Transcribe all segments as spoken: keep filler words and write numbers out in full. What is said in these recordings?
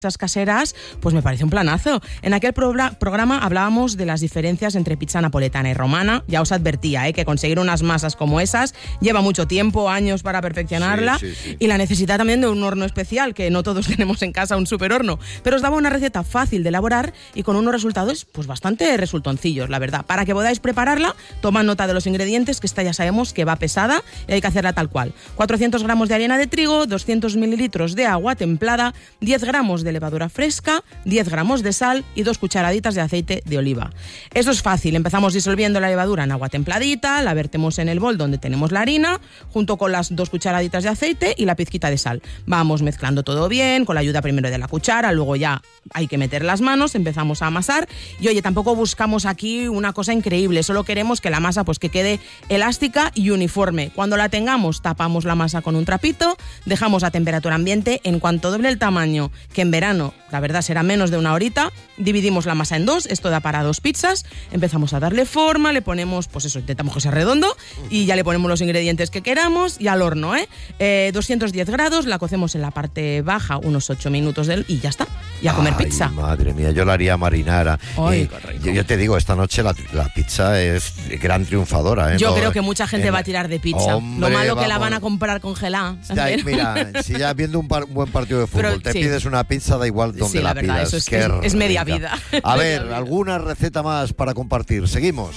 caseras, pues me parece un planazo. En aquel pro- programa hablábamos de las diferencias entre pizza napoletana y romana. Ya os advertía ¿eh? que conseguir unas masas como esas lleva mucho tiempo, años para perfeccionarla, sí, sí, sí. y la necesidad también de un horno especial, que no todos tenemos en casa un superhorno. Pero os daba una receta fácil de elaborar y con unos resultados pues bastante resultoncillos, la verdad. Para que podáis prepararla, tomad nota de los ingredientes, que esta ya sabemos que va pesada y hay que hacerla tal cual. cuatrocientos gramos de harina de trigo, doscientos mililitros de agua templada, diez gramos de levadura fresca, diez gramos de sal y dos cucharaditas de aceite de oliva. Eso es fácil, empezamos disolviendo la levadura en agua templadita, la vertemos en el bol donde tenemos la harina, junto con las dos cucharaditas de aceite y la pizquita de sal. Vamos mezclando todo bien, con la ayuda primero de la cuchara, luego ya hay que meter las manos, empezamos a amasar y oye, tampoco buscamos aquí una cosa increíble, solo queremos que la masa pues que quede elástica y uniforme. Cuando la tengamos, tapamos la masa con un trapito, dejamos a temperatura ambiente. En cuanto doble el tamaño, que en verano la verdad será menos de una horita, dividimos la masa en dos, esto da para dos pizzas, empezamos a darle forma, le ponemos, pues eso, intentamos que sea redondo y ya le ponemos los ingredientes que queramos y al horno, ¿eh? eh doscientos diez grados, la cocemos en la parte baja unos ocho minutos del, y ya está, y a comer Ay, pizza. Madre mía, yo la haría marinara. Ay, eh, qué rico. yo, yo te digo, esta noche la, la pizza es gran triunfadora. ¿eh? Yo No, creo que mucha gente en- va a tirar de pizza. Hombre, Lo malo que la vamos. van a comprar congelada. Ya, mira, si ya viendo un, par- un buen partido de fútbol Pero, te sí. pides una pizza, da igual donde Sí, la, la verdad, pidas. eso es- Qué es- es media rica. vida. A Media ver, vida. ¿alguna receta más para compartir? Seguimos.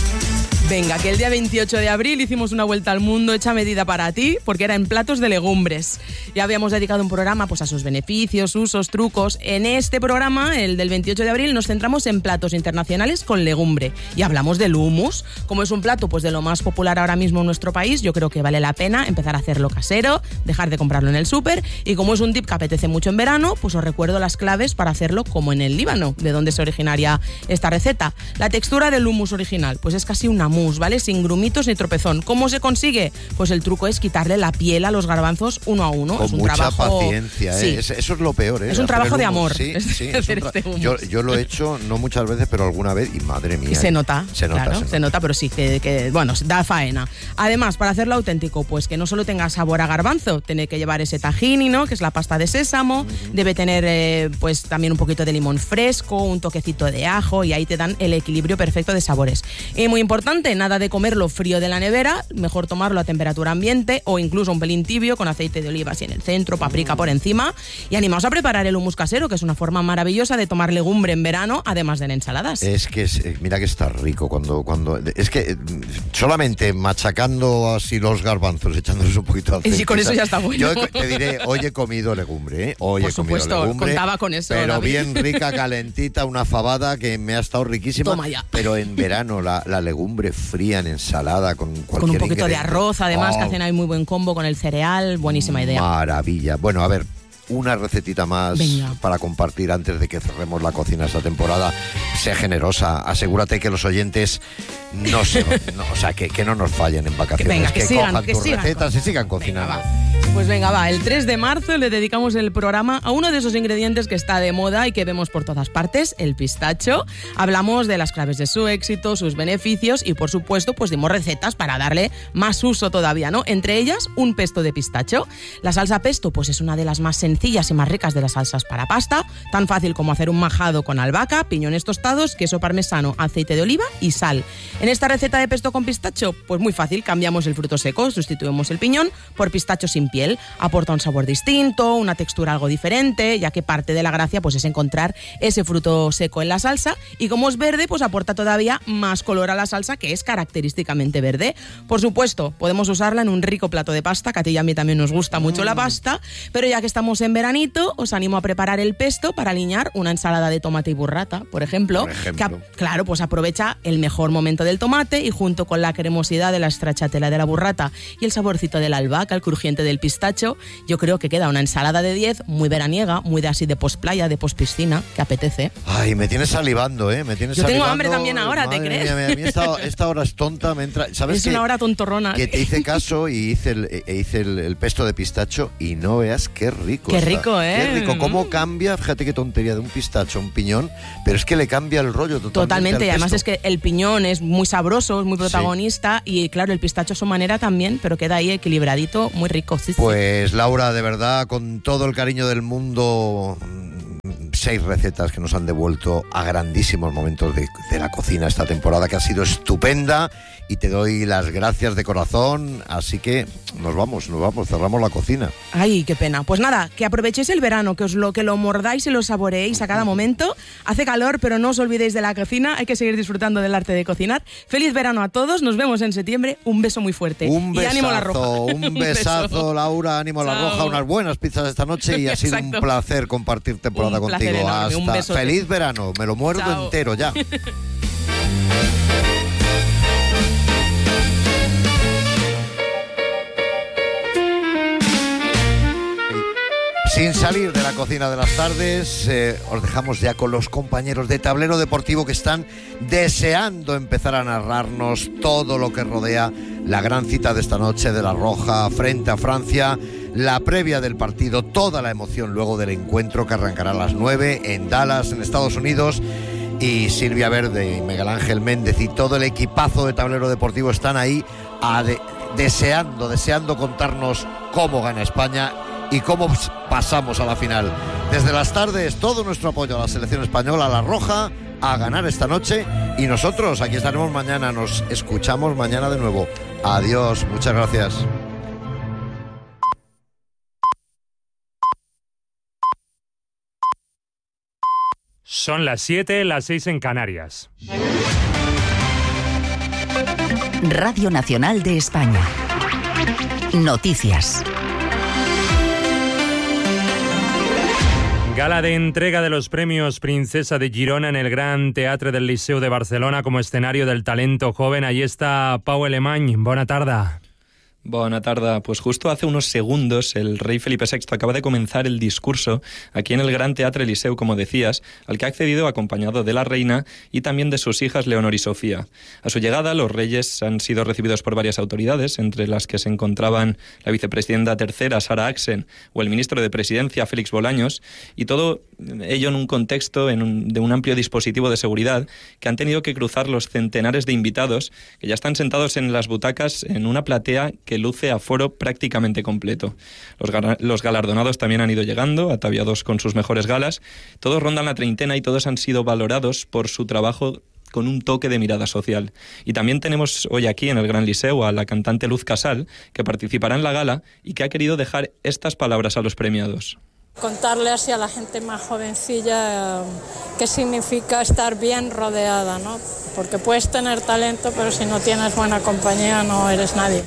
Venga, que el día veintiocho de abril hicimos una vuelta al mundo hecha a medida para ti, porque era en platos de legumbres. Ya habíamos dedicado un programa pues, a sus beneficios, usos, trucos. En este programa, el del veintiocho de abril, nos centramos en platos internacionales con legumbre. Y hablamos del hummus. Como es un plato pues, de lo más popular ahora mismo en nuestro país, yo creo que vale la pena empezar a hacerlo casero, dejar de comprarlo en el súper. Y como es un tip que apetece mucho en verano, pues os recuerdo las claves para hacerlo como en el Líbano, de donde se originaria esta receta. La textura del hummus original, pues es casi una mousse, ¿vale? Sin grumitos ni tropezón. ¿Cómo se consigue? Pues el truco es quitarle la piel a los garbanzos uno a uno. Con es un mucha trabajo... paciencia, ¿eh? Sí. Es- eso es lo peor, ¿eh? Es un Hacer trabajo el de hummus. amor, Sí, es sí, es hacer un tra- este hummus. yo, yo lo he hecho, no muchas veces, pero alguna vez, y madre mía. Y se nota, Se nota, claro, se se nota. nota, pero sí, que, que, bueno, da faena. Además, para hacerlo auténtico, pues que no solo tenga sabor a garbanzo, tiene que llevar ese tahini, ¿no? Que es la pasta de sésamo, uh-huh. Debe tener, eh, pues también un poquito de limón fresco, un toquecito de ajo, y ahí te dan el equilibrio perfecto de sabores. Y muy importante, nada de comerlo frío de la nevera, mejor tomarlo a temperatura ambiente o incluso un pelín tibio con aceite de oliva así en el centro, paprika por encima. Y animaos a preparar el hummus casero, que es una forma maravillosa de tomar legumbre en verano, además de en ensaladas. Es que, es- eh, mira que está rico cuando, cuando... Es que eh, solamente machacando así los garbanzos, echándoles un poquito de aceite. Y sí, con eso ya está bueno. Yo te diré, hoy he comido legumbre, ¿eh? Hoy Por he comido supuesto, legumbre. contaba con eso, Pero David. bien rica, calentita, una fabada que me ha estado riquísima. Toma ya. Pero en verano, la, la legumbre fría en ensalada con cualquier Con un poquito de ingrediente. arroz, además, Oh, que hacen ahí muy buen combo con el cereal. Buenísima idea. Maravilla. Bueno, a ver, una recetita más Venga. para compartir antes de que cerremos la cocina esta temporada. Sé generosa, asegúrate que los oyentes no se, no, o sea, que, que no nos fallen en vacaciones, Venga, que sigan, cojan que tus sigan recetas y con- sigan Venga, cocinando. va. Pues venga, va, el tres de marzo le dedicamos el programa a uno de esos ingredientes que está de moda y que vemos por todas partes, el pistacho. Hablamos de las claves de su éxito, sus beneficios y, por supuesto, pues dimos recetas para darle más uso todavía, ¿no? Entre ellas, un pesto de pistacho. La salsa pesto, pues es una de las más sencillas y más ricas de las salsas para pasta, tan fácil como hacer un majado con albahaca, piñones tostados, queso parmesano, aceite de oliva y sal. En esta receta de pesto con pistacho, pues muy fácil, cambiamos el fruto seco, sustituimos el piñón por pistacho sin piel. Aporta un sabor distinto, una textura algo diferente, ya que parte de la gracia pues es encontrar ese fruto seco en la salsa, y como es verde, pues aporta todavía más color a la salsa, que es característicamente verde. Por supuesto, podemos usarla en un rico plato de pasta, que a ti y a mí también nos gusta mucho la pasta, pero ya que estamos en veranito, os animo a preparar el pesto para aliñar una ensalada de tomate y burrata, por ejemplo, Por ejemplo. que a- claro, pues aprovecha el mejor momento del tomate y junto con la cremosidad de la stracciatella de la burrata y el saborcito de la albahaca, el crujiente del pistacho, yo creo que queda una ensalada de diez muy veraniega, muy de así de post-playa, de post-piscina, que apetece. Ay, me tienes salivando, ¿eh? Me tienes Yo tengo salivando. hambre también ahora, ¿te Madre crees? mía, a mí esta, esta hora es tonta, me entra... ¿Sabes Es qué? una hora tontorrona. Que te hice caso y hice el, e hice el, el pesto de pistacho y no veas qué rico Qué está. rico, ¿eh? Qué rico. ¿Cómo Mm. cambia? Fíjate qué tontería de un pistacho a un piñón, pero es que le cambia el rollo totalmente. Totalmente, al y además pesto. es que el piñón es muy sabroso, es muy protagonista, y claro, el pistacho a su manera también, pero queda ahí equilibradito, muy rico. Sí, sí. Pues Laura, de verdad, con todo el cariño del mundo, seis recetas que nos han devuelto a grandísimos momentos de, de la cocina esta temporada, que ha sido estupenda, y te doy las gracias de corazón. Así que nos vamos, nos vamos, cerramos la cocina. Ay, qué pena. Pues nada, que aprovechéis el verano, que os lo, que lo mordáis y lo saboreéis a cada momento. Hace calor, pero no os olvidéis de la cocina, hay que seguir disfrutando del arte de cocinar. Feliz verano a todos, nos vemos en septiembre, un beso muy fuerte. Un besazo, y ánimo a la roja. Un besazo, beso. Laura, ánimo a la Chao. roja, unas buenas pizzas esta noche y ha sido Exacto. un placer compartir temporada un contigo. Enorme, un Hasta feliz verano, me lo muerdo Chao. entero ya. Sin salir de la cocina de las tardes, eh, os dejamos ya con los compañeros de Tablero Deportivo que están deseando empezar a narrarnos todo lo que rodea la gran cita de esta noche de La Roja frente a Francia, la previa del partido, toda la emoción luego del encuentro que arrancará a las nueve en Dallas, en Estados Unidos. Y Silvia Verde y Miguel Ángel Méndez y todo el equipazo de Tablero Deportivo están ahí a de, deseando, deseando contarnos cómo gana España y cómo pasamos a la final. Desde las tardes, todo nuestro apoyo a la selección española, a La Roja, a ganar esta noche. Y nosotros aquí estaremos mañana, nos escuchamos mañana de nuevo. Adiós, muchas gracias. Son las siete, las seis en Canarias. Radio Nacional de España. Noticias. Gala de entrega de los premios Princesa de Girona en el Gran Teatre del Liceu de Barcelona como escenario del talento joven. Allí está Pau Alemany. Bona tarda. Buena tarde. Pues justo hace unos segundos el rey Felipe sexto acaba de comenzar el discurso aquí en el Gran Teatre Liceu, como decías, al que ha accedido acompañado de la reina y también de sus hijas Leonor y Sofía. A su llegada, los reyes han sido recibidos por varias autoridades, entre las que se encontraban la vicepresidenta tercera, Sara Axen, o el ministro de Presidencia, Félix Bolaños, y todo ello en un contexto en un, de un amplio dispositivo de seguridad que han tenido que cruzar los centenares de invitados que ya están sentados en las butacas en una platea que luce aforo prácticamente completo. Los, ga- los galardonados también han ido llegando, ataviados con sus mejores galas. Todos rondan la treintena y todos han sido valorados por su trabajo con un toque de mirada social. Y también tenemos hoy aquí en el Gran Liceu a la cantante Luz Casal, que participará en la gala y que ha querido dejar estas palabras a los premiados. Contarle así a la gente más jovencilla eh, qué significa estar bien rodeada, ¿no? Porque puedes tener talento, pero si no tienes buena compañía no eres nadie.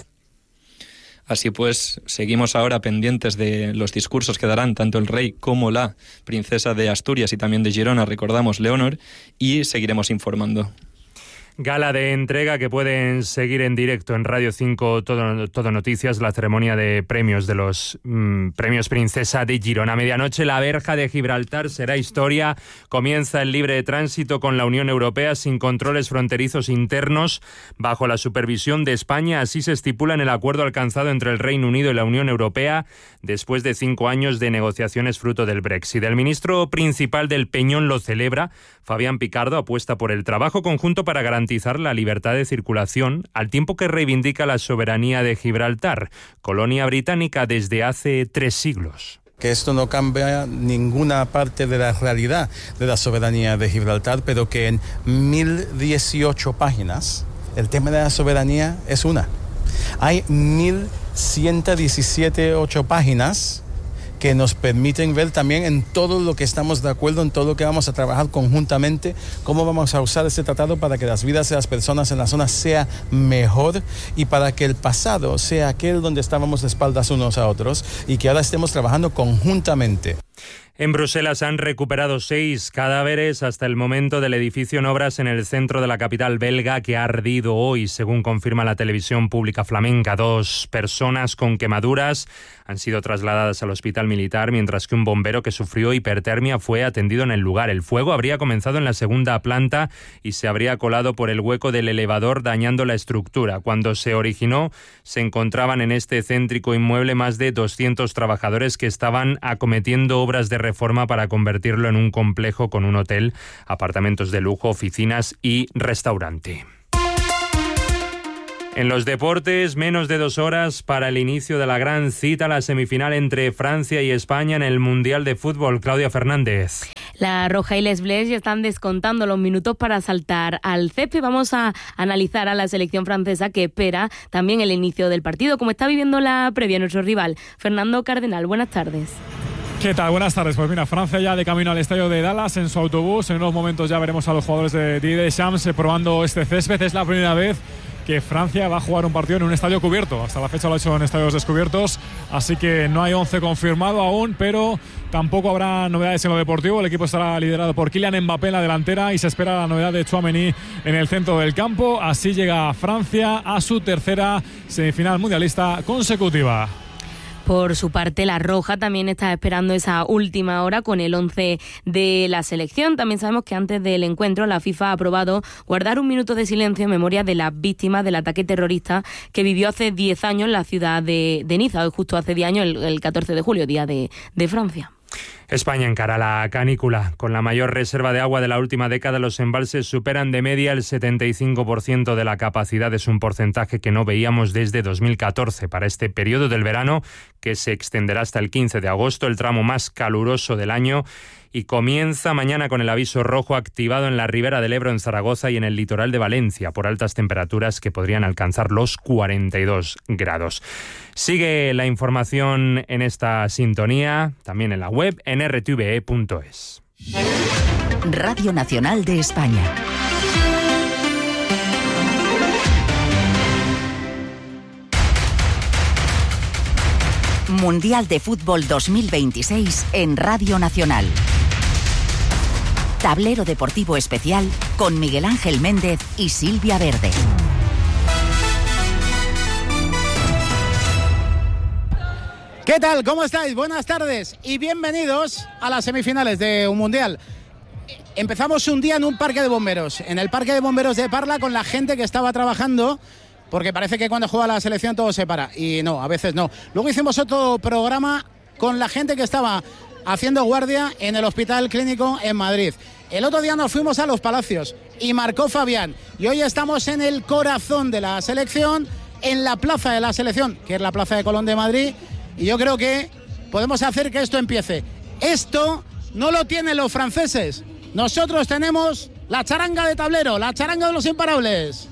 Así pues, seguimos ahora pendientes de los discursos que darán tanto el rey como la princesa de Asturias y también de Girona, recordamos, Leonor, y seguiremos informando. Gala de entrega que pueden seguir en directo en Radio cinco, todo, todo Noticias, la ceremonia de premios de los mmm, premios Princesa de Girona. Medianoche, la verja de Gibraltar será historia. Comienza el libre tránsito con la Unión Europea sin controles fronterizos internos bajo la supervisión de España. Así se estipula en el acuerdo alcanzado entre el Reino Unido y la Unión Europea después de cinco años de negociaciones fruto del Brexit. El ministro principal del Peñón lo celebra. Fabián Picardo apuesta por el trabajo conjunto para garantizar garantizar la libertad de circulación, al tiempo que reivindica la soberanía de Gibraltar, colonia británica desde hace tres siglos. Que esto no cambia ninguna parte de la realidad de la soberanía de Gibraltar, pero que en mil dieciocho páginas el tema de la soberanía es una. Hay mil ciento diecisiete ocho páginas que nos permiten ver también en todo lo que estamos de acuerdo, en todo lo que vamos a trabajar conjuntamente, cómo vamos a usar este tratado para que las vidas de las personas en la zona sea mejor y para que el pasado sea aquel donde estábamos de espaldas unos a otros y que ahora estemos trabajando conjuntamente. En Bruselas han recuperado seis cadáveres hasta el momento del edificio en obras en el centro de la capital belga que ha ardido hoy, según confirma la televisión pública flamenca. Dos personas con quemaduras han sido trasladadas al hospital militar, mientras que un bombero que sufrió hipertermia fue atendido en el lugar. El fuego habría comenzado en la segunda planta y se habría colado por el hueco del elevador, dañando la estructura. Cuando se originó, se encontraban en este céntrico inmueble más de doscientos trabajadores que estaban acometiendo obras de reforma para convertirlo en un complejo con un hotel, apartamentos de lujo, oficinas y restaurante. En los deportes, menos de dos horas para el inicio de la gran cita, la semifinal entre Francia y España en el Mundial de Fútbol. Claudia Fernández. La Roja y Les Bleus ya están descontando los minutos para saltar al césped. Vamos a analizar a la selección francesa que espera también el inicio del partido. Como está viviendo la previa nuestro rival, Fernando Cardenal. Buenas tardes. ¿Qué tal? Buenas tardes. Pues mira, Francia ya de camino al estadio de Dallas en su autobús. En unos momentos ya veremos a los jugadores de Didier Deschamps probando este césped. Es la primera vez que Francia va a jugar un partido en un estadio cubierto. Hasta la fecha lo ha hecho en estadios descubiertos, así que no hay once confirmado aún, pero tampoco habrá novedades en lo deportivo. El equipo estará liderado por Kylian Mbappé en la delantera y se espera la novedad de Tchouaméni en el centro del campo. Así llega Francia a su tercera semifinal mundialista consecutiva. Por su parte, la Roja también está esperando esa última hora con el once de la selección. También sabemos que antes del encuentro la FIFA ha aprobado guardar un minuto de silencio en memoria de las víctimas del ataque terrorista que vivió hace diez años en la ciudad de, de Niza, justo hace diez años, el, el catorce de julio, día de, de Francia. España encara la canícula. Con la mayor reserva de agua de la última década, los embalses superan de media el setenta y cinco por ciento de la capacidad. Es un porcentaje que no veíamos desde dos mil catorce. Para este periodo del verano, que se extenderá hasta el quince de agosto, el tramo más caluroso del año, y comienza mañana con el aviso rojo activado en la Ribera del Ebro en Zaragoza y en el litoral de Valencia por altas temperaturas que podrían alcanzar los cuarenta y dos grados. Sigue la información en esta sintonía, también en la web en r t v e punto es. Radio Nacional de España. Mundial de Fútbol dos mil veintiséis en Radio Nacional. Tablero deportivo especial con Miguel Ángel Méndez y Silvia Verde. ¿Qué tal? ¿Cómo estáis? Buenas tardes y bienvenidos a las semifinales de un Mundial. Empezamos un día en un parque de bomberos, en el parque de bomberos de Parla, con la gente que estaba trabajando, porque parece que cuando juega la selección todo se para, y no, a veces no. Luego hicimos otro programa con la gente que estaba haciendo guardia en el Hospital Clínico en Madrid. El otro día nos fuimos a Los Palacios y marcó Fabián, y hoy estamos en el corazón de la selección, en la plaza de la selección, que es la Plaza de Colón de Madrid, y yo creo que podemos hacer que esto empiece. Esto no lo tienen los franceses. Nosotros tenemos la charanga de tablero, la charanga de los imparables.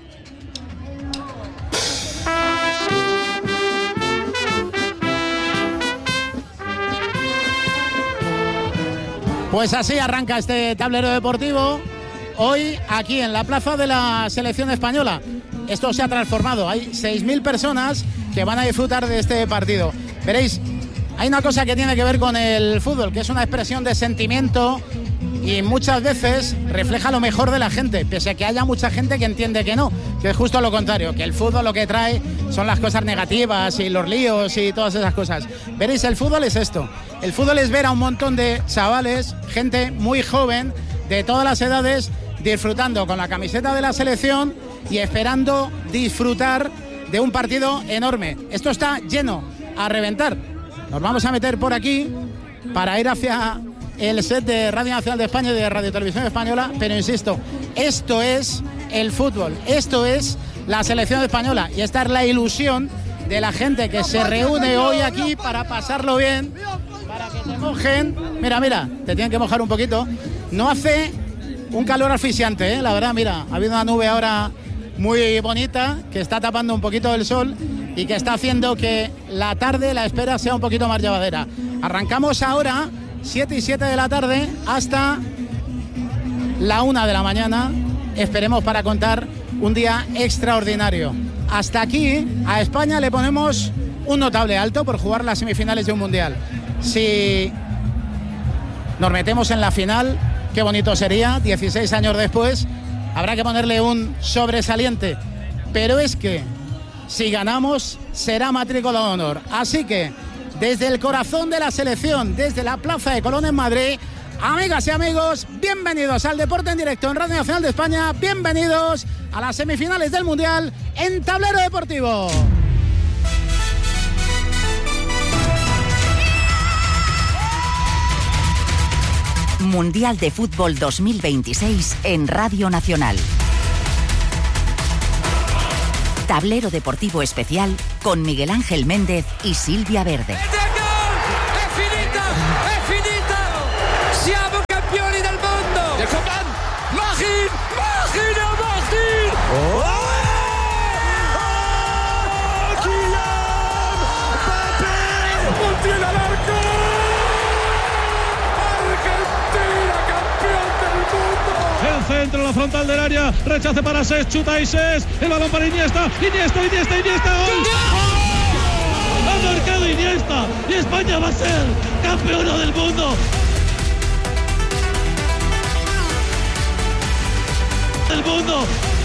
Pues así arranca este tablero deportivo. Hoy aquí en la plaza de la selección española. Esto se ha transformado. Hay seis mil personas que van a disfrutar de este partido. Veréis, hay una cosa que tiene que ver con el fútbol, que es una expresión de sentimiento y muchas veces refleja lo mejor de la gente, pese a que haya mucha gente que entiende que no, que es justo lo contrario, que el fútbol lo que trae son las cosas negativas y los líos y todas esas cosas. Veréis, el fútbol es esto. El fútbol es ver a un montón de chavales, gente muy joven, de todas las edades, disfrutando con la camiseta de la selección y esperando disfrutar de un partido enorme. Esto está lleno a reventar. Nos vamos a meter por aquí para ir hacia el set de Radio Nacional de España y de Radio Televisión Española, pero insisto, esto es el fútbol, esto es la selección española, y esta es la ilusión de la gente que se reúne hoy aquí para pasarlo bien, para que te mojen. Mira, mira, te tienen que mojar un poquito. No hace un calor asfixiante, ¿eh? La verdad, mira, ha habido una nube ahora muy bonita que está tapando un poquito el sol y que está haciendo que la tarde, la espera, sea un poquito más llevadera. Arrancamos ahora, siete y siete de la tarde, hasta la una de la mañana. Esperemos para contar un día extraordinario. Hasta aquí, a España le ponemos un notable alto por jugar las semifinales de un Mundial. Si nos metemos en la final, qué bonito sería, dieciséis años después. Habrá que ponerle un sobresaliente, pero es que si ganamos será matrícula de honor. Así que desde el corazón de la selección, desde la Plaza de Colón en Madrid, amigas y amigos, bienvenidos al Deporte en Directo en Radio Nacional de España, bienvenidos a las semifinales del Mundial en Tablero Deportivo. Mundial de Fútbol dos mil veintiséis en Radio Nacional. Tablero deportivo especial con Miguel Ángel Méndez y Silvia Verde. È finita! È finita! Siamo campioni! centro, la frontal del área, rechace para Ses, chuta y Ses, el balón para Iniesta, Iniesta, Iniesta, Iniesta, ¡gol! Ha marcado Iniesta y España va a ser campeona del mundo. Del mundo.